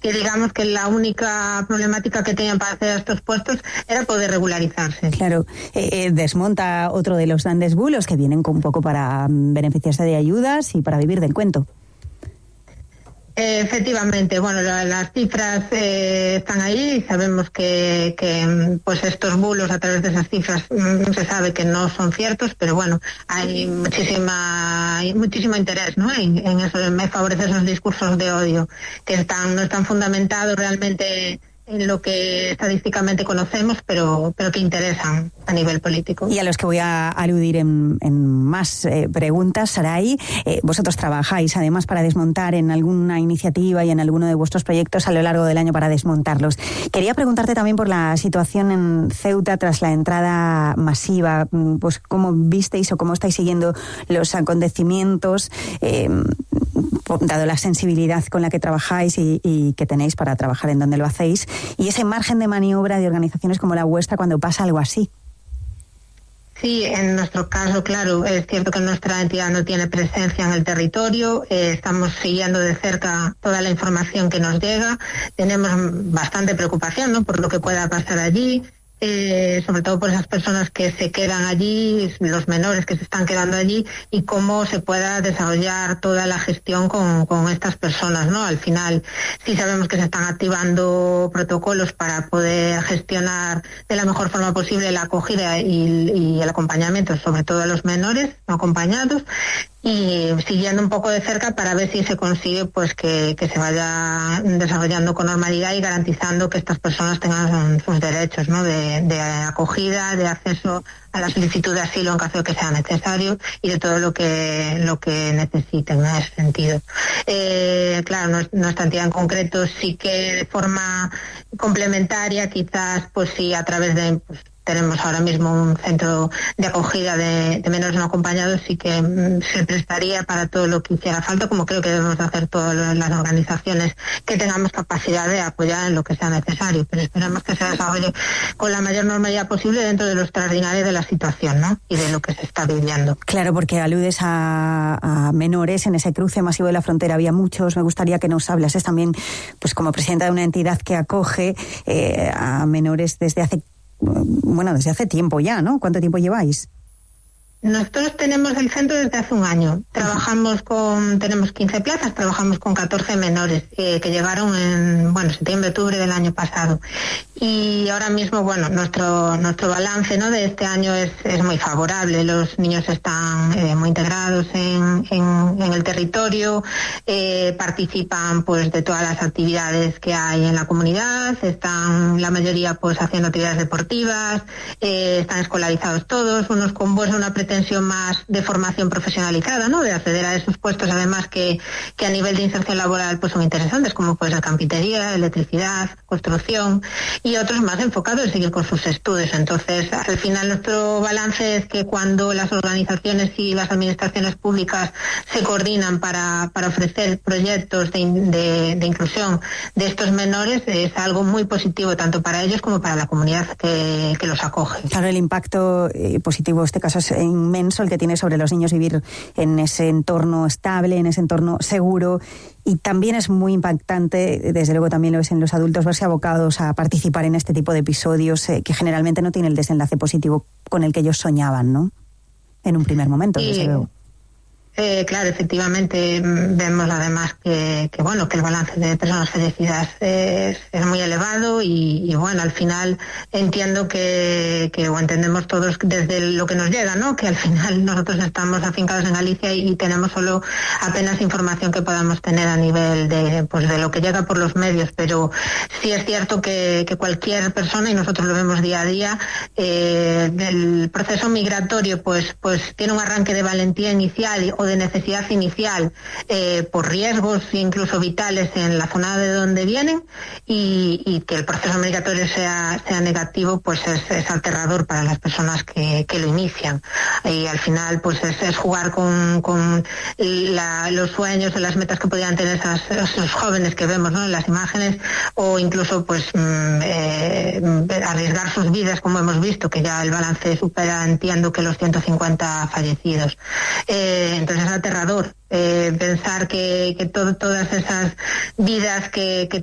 digamos que la única problemática que tenían para acceder a estos puestos era poder regularizarse. Claro, desmonta otro de los grandes bulos que vienen un poco para beneficiarse de ayudas y para vivir del cuento. Efectivamente, bueno, las cifras están ahí y sabemos que pues estos bulos, a través de esas cifras se sabe que no son ciertos, pero bueno, hay muchísimo interés, ¿no? en eso, en favorecer esos discursos de odio que no están fundamentados realmente en lo que estadísticamente conocemos, pero que interesan a nivel político. Y a los que voy a aludir en más preguntas, Saray, vosotros trabajáis además para desmontar en alguna iniciativa y en alguno de vuestros proyectos a lo largo del año para desmontarlos. Quería preguntarte también por la situación en Ceuta tras la entrada masiva, pues cómo visteis o cómo estáis siguiendo los acontecimientos, dado la sensibilidad con la que trabajáis y que tenéis para trabajar en donde lo hacéis, y ese margen de maniobra de organizaciones como la vuestra cuando pasa algo así. Sí, en nuestro caso, claro, es cierto que nuestra entidad no tiene presencia en el territorio, estamos siguiendo de cerca toda la información que nos llega, tenemos bastante preocupación, ¿no?, por lo que pueda pasar allí, sobre todo por esas personas que se quedan allí, los menores que se están quedando allí, y cómo se pueda desarrollar toda la gestión con estas personas, ¿no? Al final sí sabemos que se están activando protocolos para poder gestionar de la mejor forma posible la acogida y el acompañamiento, sobre todo a los menores no acompañados, y siguiendo un poco de cerca para ver si se consigue pues que se vaya desarrollando con normalidad y garantizando que estas personas tengan sus derechos, ¿no?, de acogida, de acceso a la solicitud de asilo en caso de que sea necesario y de todo lo que necesiten, ¿no?, en ese sentido. Claro, nuestra entidad en concreto sí que de forma complementaria, quizás pues sí a través de tenemos ahora mismo un centro de acogida de menores no acompañados, sí que se prestaría para todo lo que hiciera falta, como creo que debemos hacer todas las organizaciones que tengamos capacidad de apoyar en lo que sea necesario, pero esperamos que se desarrolle con la mayor normalidad posible dentro de lo extraordinario de la situación, ¿no?, y de lo que se está viviendo. Claro, porque aludes a menores en ese cruce masivo de la frontera, había muchos. Me gustaría que nos hablases también, pues como presidenta de una entidad que acoge a menores desde hace tiempo ya, ¿no? ¿Cuánto tiempo lleváis? Nosotros tenemos el centro desde hace un año. Tenemos 15 plazas, trabajamos con 14 menores que llegaron en septiembre, octubre del año pasado. Y ahora mismo, nuestro balance, ¿no?, de este año es muy favorable. Los niños están muy integrados en el territorio, participan pues de todas las actividades que hay en la comunidad, están la mayoría pues haciendo actividades deportivas, están escolarizados todos, unos con una pretensión más de formación profesionalizada, ¿no?, de acceder a esos puestos además que a nivel de inserción laboral pues son interesantes, como pues la carpintería, electricidad, construcción, y otros más enfocados en seguir con sus estudios. Entonces, al final nuestro balance es que cuando las organizaciones y las administraciones públicas se coordinan para ofrecer proyectos de inclusión de estos menores, es algo muy positivo tanto para ellos como para la comunidad que los acoge. Claro, el impacto positivo en este caso es inmenso el que tiene sobre los niños vivir en ese entorno estable, en ese entorno seguro. Y también es muy impactante, desde luego también lo es en los adultos, verse abocados a participar en este tipo de episodios que generalmente no tienen el desenlace positivo con el que ellos soñaban, ¿no?, en un primer momento, desde luego. Claro, efectivamente vemos además que el balance de personas fallecidas es muy elevado y al final entiendo que entendemos todos desde lo que nos llega, ¿no?, que al final nosotros estamos afincados en Galicia y tenemos solo apenas información que podamos tener a nivel de lo que llega por los medios, pero sí es cierto que cualquier persona, y nosotros lo vemos día a día, el proceso migratorio pues tiene un arranque de valentía inicial o de necesidad inicial por riesgos incluso vitales en la zona de donde vienen, y que el proceso migratorio sea negativo pues es aterrador para las personas que lo inician, y al final pues es jugar con los sueños o las metas que podrían tener esos jóvenes que vemos, ¿no?, en las imágenes, o incluso pues arriesgar sus vidas, como hemos visto, que ya el balance supera, entiendo, que los 150 fallecidos. Entonces es aterrador pensar que todas esas vidas que